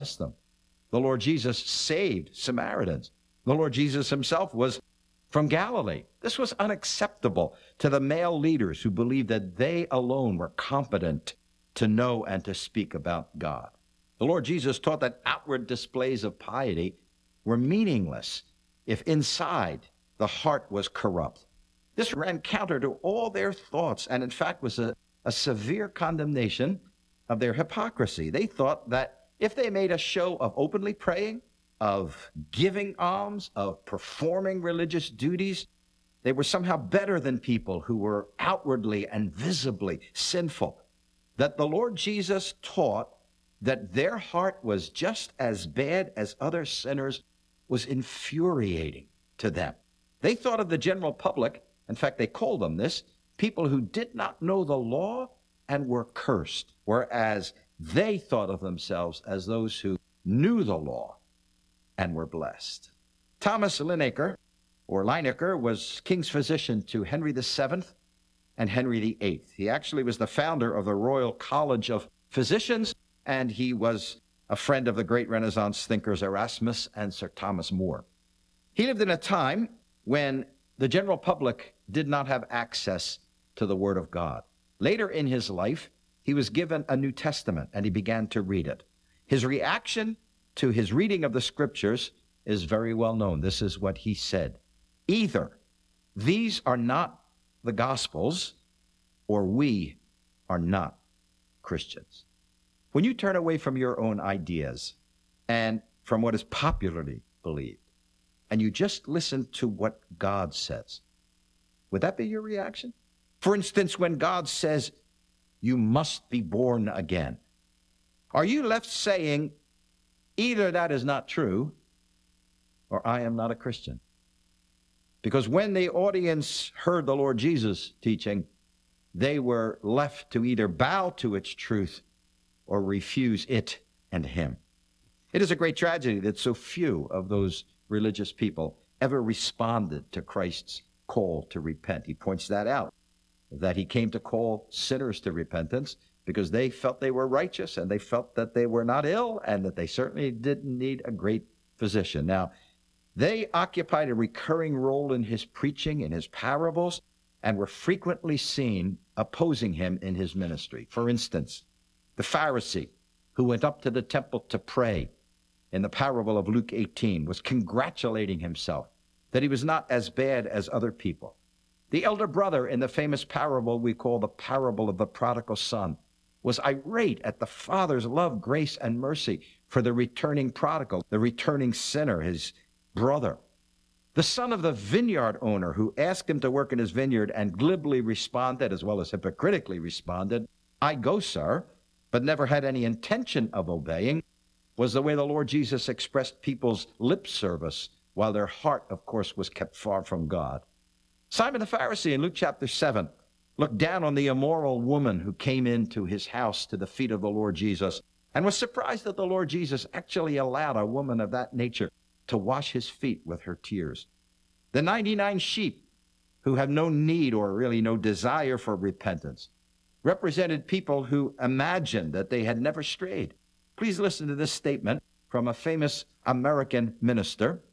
them. The Lord Jesus saved Samaritans. The Lord Jesus himself was from Galilee. This was unacceptable to the male leaders who believed that they alone were competent to know and to speak about God. The Lord Jesus taught that outward displays of piety were meaningless if inside the heart was corrupt. This ran counter to all their thoughts and, in fact, was a severe condemnation of their hypocrisy. They thought that if they made a show of openly praying, of giving alms, of performing religious duties, they were somehow better than people who were outwardly and visibly sinful. That the Lord Jesus taught that their heart was just as bad as other sinners was infuriating to them. They thought of the general public, in fact, they called them this, people who did not know the law and were cursed, whereas they thought of themselves as those who knew the law and were blessed. Thomas Linacre, or Linacre, was king's physician to Henry VII and Henry VIII. He actually was the founder of the Royal College of Physicians, and he was a friend of the great Renaissance thinkers Erasmus and Sir Thomas More. He lived in a time when the general public did not have access to the Word of God. Later in his life, he was given a New Testament, and he began to read it. His reaction to his reading of the Scriptures is very well known. This is what he said: either these are not the Gospels, or we are not Christians. When you turn away from your own ideas and from what is popularly believed, and you just listen to what God says, would that be your reaction? For instance, when God says, you must be born again, are you left saying, either that is not true, or I am not a Christian? Because when the audience heard the Lord Jesus teaching, they were left to either bow to its truth or refuse it and him. It is a great tragedy that so few of those religious people ever responded to Christ's call to repent. He points that out, that he came to call sinners to repentance because they felt they were righteous and they felt that they were not ill and that they certainly didn't need a great physician. Now, they occupied a recurring role in his preaching, in his parables, and were frequently seen opposing him in his ministry. For instance, the Pharisee who went up to the temple to pray in the parable of Luke 18 was congratulating himself that he was not as bad as other people. The elder brother in the famous parable we call the parable of the prodigal son was irate at the father's love, grace, and mercy for the returning prodigal, the returning sinner, his brother. The son of the vineyard owner who asked him to work in his vineyard and glibly responded, as well as hypocritically responded, I go, sir, but never had any intention of obeying, was the way the Lord Jesus expressed people's lip service while their heart, of course, was kept far from God. Simon the Pharisee in Luke chapter 7 looked down on the immoral woman who came into his house to the feet of the Lord Jesus and was surprised that the Lord Jesus actually allowed a woman of that nature to wash his feet with her tears. The 99 sheep who have no need or really no desire for repentance represented people who imagined that they had never strayed. Please listen to this statement from a famous American minister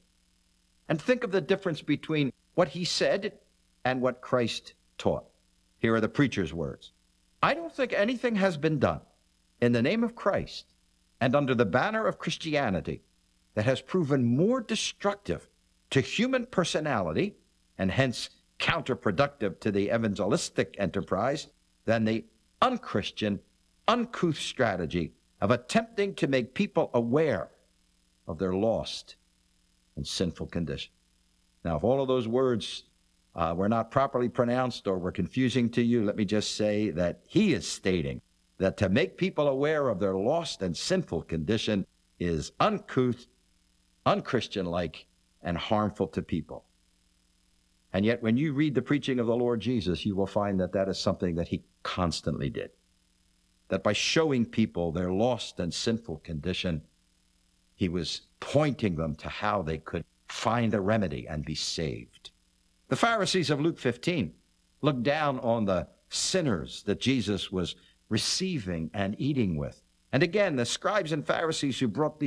and think of the difference between what he said and what Christ taught. Here are the preacher's words. I don't think anything has been done in the name of Christ and under the banner of Christianity that has proven more destructive to human personality and hence counterproductive to the evangelistic enterprise than the unchristian, uncouth strategy of attempting to make people aware of their lost and sinful condition. Now, if all of those words were not properly pronounced or were confusing to you, let me just say that he is stating that to make people aware of their lost and sinful condition is uncouth, unchristian-like, and harmful to people. And yet, when you read the preaching of the Lord Jesus, you will find that that is something that he constantly did. That by showing people their lost and sinful condition, he was pointing them to how they could find a remedy and be saved. The Pharisees of Luke 15 looked down on the sinners that Jesus was receiving and eating with. And again, the scribes and Pharisees who brought